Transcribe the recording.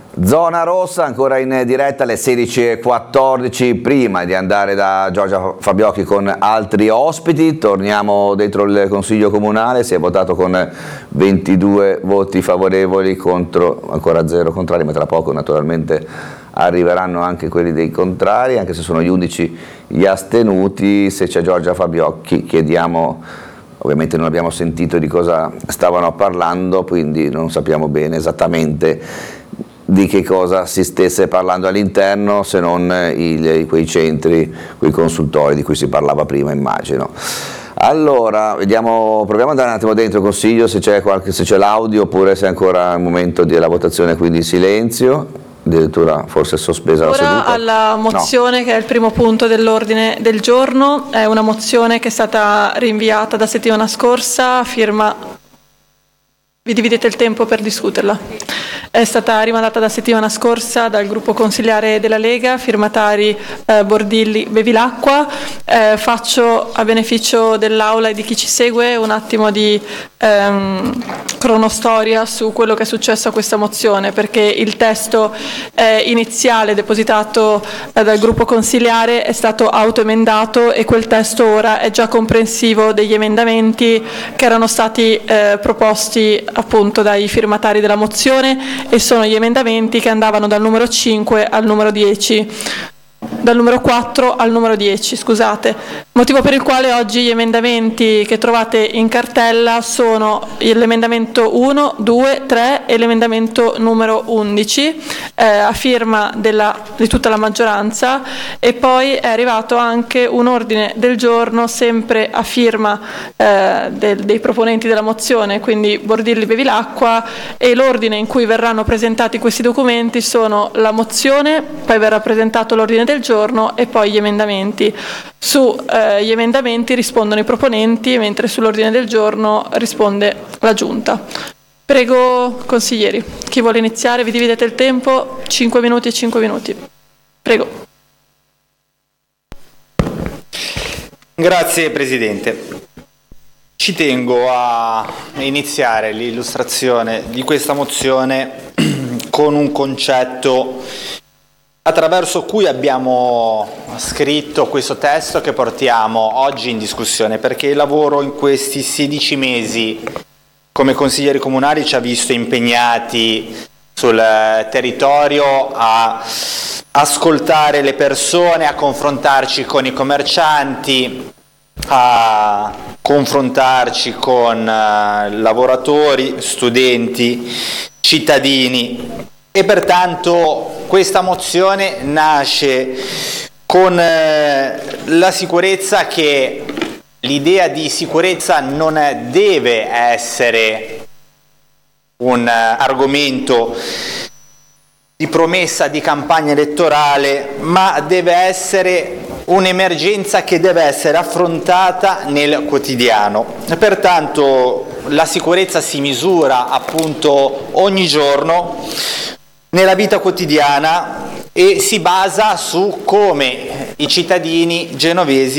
Zona rossa, ancora in diretta alle 16:14. Prima di andare da Giorgia Fabiocchi con altri ospiti, torniamo dentro il Consiglio Comunale. Si è votato con 22 voti favorevoli contro ancora 0 contrari, ma tra poco naturalmente arriveranno anche quelli dei contrari, anche se sono gli 11 gli astenuti. Se c'è Giorgia Fabiocchi chiediamo, ovviamente non abbiamo sentito di cosa stavano parlando, quindi non sappiamo bene esattamente di che cosa si stesse parlando all'interno, se non quei centri, quei consultori di cui si parlava prima, immagino. Allora, vediamo, proviamo ad andare un attimo dentro il Consiglio, se c'è l'audio, oppure se è ancora il momento della votazione, quindi silenzio, addirittura forse sospesa la seduta. Ora alla mozione, che è il primo punto dell'ordine del giorno, è una mozione che è stata rinviata da settimana scorsa, firma... Vi dividete il tempo per discuterla? È stata rimandata da settimana scorsa dal gruppo consigliare della Lega, firmatari Bordilli, Bevilacqua. Faccio a beneficio dell'Aula e di chi ci segue un attimo di cronostoria su quello che è successo a questa mozione, perché il testo iniziale depositato dal gruppo consigliare è stato autoemendato e quel testo ora è già comprensivo degli emendamenti che erano stati proposti appunto dai firmatari della mozione, e sono gli emendamenti che andavano dal numero 5 al numero 10. Dal numero 4 al numero 10, scusate, motivo per il quale oggi gli emendamenti che trovate in cartella sono l'emendamento 1, 2, 3 e l'emendamento numero 11, a firma di tutta la maggioranza, e poi è arrivato anche un ordine del giorno sempre a firma dei proponenti della mozione, quindi Bordilli, Bevilacqua, e l'ordine in cui verranno presentati questi documenti sono la mozione, poi verrà presentato l'ordine del giorno e poi gli emendamenti. Gli emendamenti rispondono i proponenti, mentre sull'ordine del giorno risponde la Giunta. Prego, consiglieri, chi vuole iniziare? Vi dividete il tempo, 5 minuti e 5 minuti. Prego. Grazie Presidente. Ci tengo a iniziare l'illustrazione di questa mozione con un concetto attraverso cui abbiamo scritto questo testo che portiamo oggi in discussione, perché il lavoro in questi 16 mesi come consiglieri comunali ci ha visto impegnati sul territorio a ascoltare le persone, a confrontarci con i commercianti, a confrontarci con lavoratori, studenti, cittadini, e pertanto questa mozione nasce con la sicurezza che l'idea di sicurezza non deve essere un argomento di promessa di campagna elettorale, ma deve essere un'emergenza che deve essere affrontata nel quotidiano. Pertanto la sicurezza si misura appunto ogni giorno nella vita quotidiana e si basa su come i cittadini genovesi